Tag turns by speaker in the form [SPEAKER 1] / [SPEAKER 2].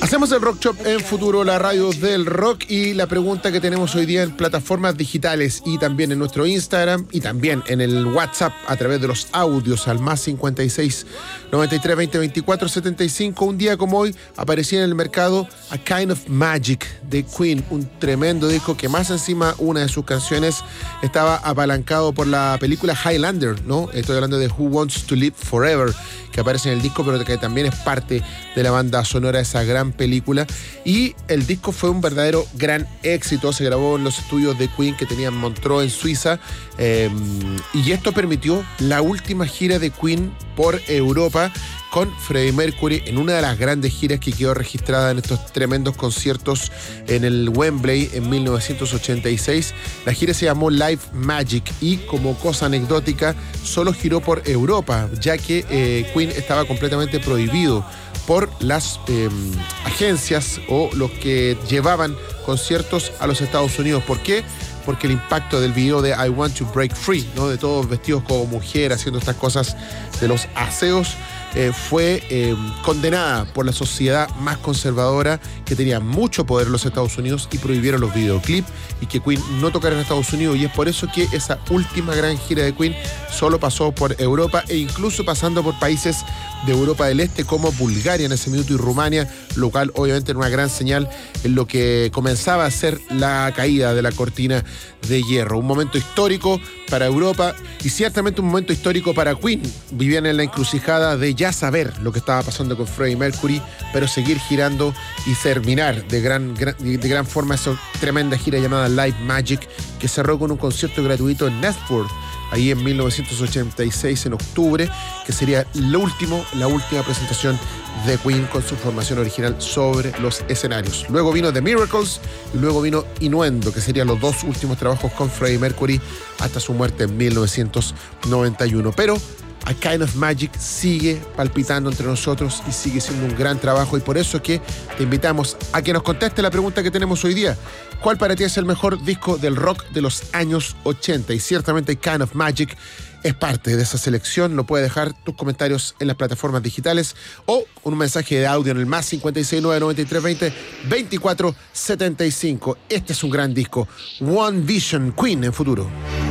[SPEAKER 1] Hacemos el Rock Shop en Futuro, la radio del rock, y la pregunta que tenemos hoy día en plataformas digitales y también en nuestro Instagram y también en el WhatsApp a través de los audios al más 56 93 20 24 75. Un día como hoy aparecía en el mercado A Kind of Magic de Queen, un tremendo disco que más encima una de sus canciones estaba apalancado por la película Highlander, ¿no? Estoy hablando de Who Wants to Live Forever, que aparece en el disco, pero que también es parte de la banda sonora de esa gran película. Y el disco fue un verdadero gran éxito. Se grabó en los estudios de Queen que tenían Montreux en Suiza, y esto permitió la última gira de Queen por Europa con Freddie Mercury en una de las grandes giras que quedó registrada en estos tremendos conciertos en el Wembley en 1986. La gira se llamó Live Magic y, como cosa anecdótica, solo giró por Europa, ya que Queen estaba completamente prohibido por las agencias o los que llevaban conciertos a los Estados Unidos. ¿Por qué? Porque el impacto del video de I Want to Break Free, ¿no? De todos vestidos como mujer haciendo estas cosas de los aseos, fue condenada por la sociedad más conservadora, que tenía mucho poder en los Estados Unidos, y prohibieron los videoclips y que Queen no tocara en Estados Unidos. Y es por eso que esa última gran gira de Queen solo pasó por Europa, e incluso pasando por países de Europa del Este como Bulgaria en ese minuto y Rumania, lo cual obviamente era una gran señal en lo que comenzaba a ser la caída de la cortina de hierro. Un momento histórico para Europa y ciertamente un momento histórico para Queen. Vivían en la encrucijada de ya saber lo que estaba pasando con Freddie Mercury, pero seguir girando y terminar de gran forma esa tremenda gira llamada Live Magic, que cerró con un concierto gratuito en Netford, ahí en 1986, en octubre, que sería la última presentación de Queen con su formación original sobre los escenarios. Luego vino The Miracles y luego vino Innuendo, que serían los dos últimos trabajos con Freddie Mercury hasta su muerte en 1991. Pero A Kind of Magic sigue palpitando entre nosotros y sigue siendo un gran trabajo, y por eso es que te invitamos a que nos conteste la pregunta que tenemos hoy día. ¿Cuál para ti es el mejor disco del rock de los años 80? Y ciertamente A Kind of Magic es parte de esa selección. Lo puedes dejar tus comentarios en las plataformas digitales o un mensaje de audio en el más 569 93 20 24 75. Este es un gran disco. One Vision, Queen en Futuro.